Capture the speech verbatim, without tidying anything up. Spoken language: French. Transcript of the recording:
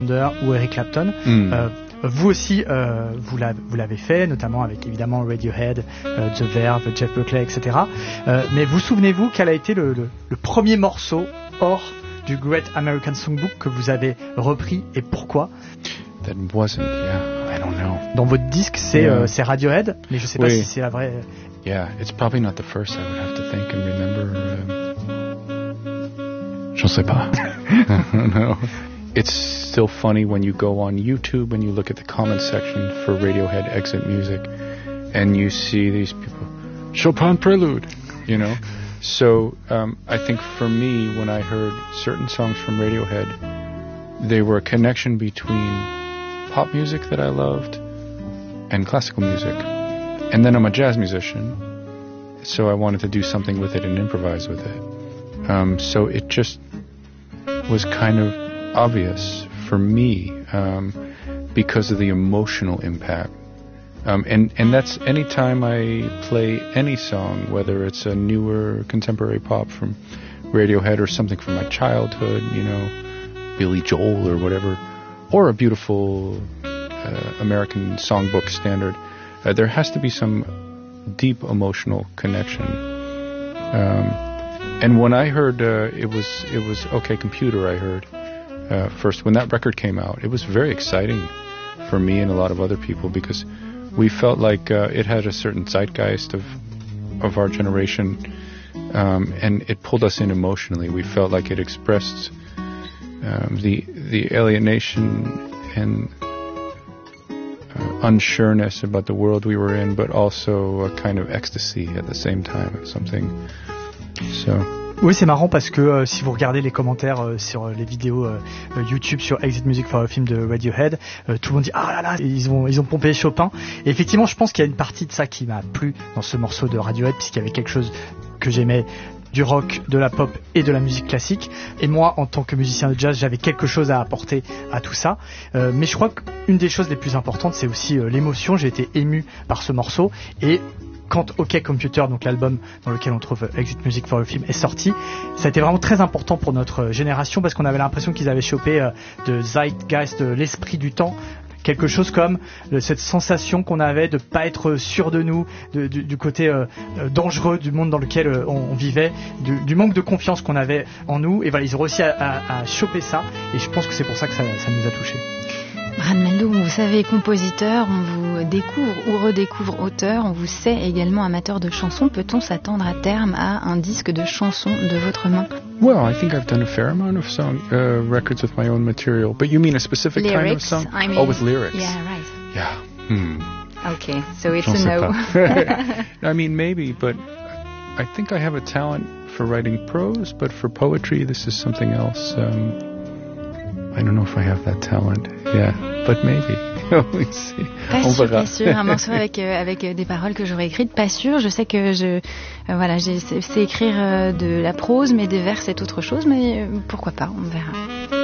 ou Eric Clapton. Mm. Euh, vous aussi, euh, vous, l'avez, vous l'avez fait, notamment avec évidemment Radiohead, euh, The Verve, Jeff Buckley, et cetera. Euh, mais vous souvenez-vous quel a été le, le, le premier morceau hors du Great American Songbook que vous avez repris et pourquoi? That wasn't, yeah, I don't know. Dans votre disque, c'est, yeah. euh, c'est Radiohead, mais je sais pas oui. si c'est la vraie. Yeah, it's probably not the first. I would have to think and remember. Uh... J'en sais pas. No. It's still funny when you go on YouTube and you look at the comment section for Radiohead Exit Music, and you see these people, Chopin Prelude, you know. So um, I think for me, when I heard certain songs from Radiohead, they were a connection between pop music that I loved and classical music. And then I'm a jazz musician, so I wanted to do something with it and improvise with it. Um, so it just was kind of obvious for me um, because of the emotional impact. Um, and, and that's any time I play any song, whether it's a newer contemporary pop from Radiohead or something from my childhood, you know, Billy Joel or whatever, or a beautiful uh, American songbook standard, uh, there has to be some deep emotional connection. Um, and when I heard uh, it was it was OK Computer, I heard uh, first when that record came out, it was very exciting for me and a lot of other people because we felt like uh, it had a certain zeitgeist of of our generation, um, and it pulled us in emotionally. We felt like it expressed um, the the alienation and uh, unsureness about the world we were in, but also a kind of ecstasy at the same time. Something. So. Oui, c'est marrant parce que euh, si vous regardez les commentaires euh, sur les vidéos euh, YouTube sur Exit Music for a film de Radiohead, euh, tout le monde dit ah là là, ils ont ils ont pompé Chopin. Et effectivement, je pense qu'il y a une partie de ça qui m'a plu dans ce morceau de Radiohead puisqu'il y avait quelque chose que j'aimais, du rock, de la pop et de la musique classique. Et moi, en tant que musicien de jazz, j'avais quelque chose à apporter à tout ça. Euh, mais je crois qu'une des choses les plus importantes, c'est aussi euh, l'émotion. J'ai été ému par ce morceau et quand OK Computer, donc l'album dans lequel on trouve Exit Music for a Film, est sorti, ça a été vraiment très important pour notre génération parce qu'on avait l'impression qu'ils avaient chopé euh, de zeitgeist, de l'esprit du temps, quelque chose comme euh, cette sensation qu'on avait de pas être sûr de nous, de, du, du côté euh, dangereux du monde dans lequel euh, on, on vivait, du, du manque de confiance qu'on avait en nous. Et voilà, ils ont réussi à, à, à choper ça et je pense que c'est pour ça que ça, ça nous a touchés. Brad Mehldau, vous savez compositeur, on vous découvre ou redécouvre auteur, on vous sait également amateur de chansons. Peut-on s'attendre à terme à un disque de chansons de votre main? Well, I think I've done a fair amount of song uh, records with my own material. But you mean a specific lyrics, kind of song? I mean, oh, with lyrics. Yeah, right. Yeah. Hmm. Okay, so it's J'en a no. I mean, maybe, but I think I have a talent for writing prose, but for poetry, this is something else. Um, I don't know if I have that talent. Yeah, but maybe. We'll see. Pas On sûr, verra. pas sûr. Un morceau avec euh, avec des paroles que j'aurais écrites, pas sûr. Je sais que je, euh, voilà, j'ai, c'est, c'est écrire euh, de la prose, mais des vers c'est autre chose. Mais euh, pourquoi pas, on verra.